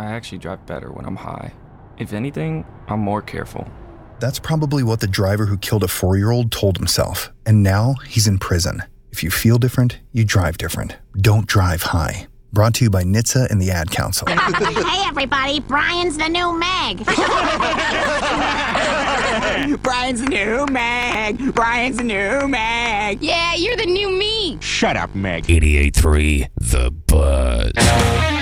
I actually drive better when I'm high. If anything, I'm more careful. That's probably what the driver who killed a 4-year-old told himself, and now he's in prison. If you feel different, you drive different. Don't drive high. Brought to you by NHTSA and the Ad Council. Hey everybody, Brian's the new Meg. Brian's the new Meg. Brian's the new Meg. Yeah, you're the new me. Shut up, Meg. 88.3 The Buzz.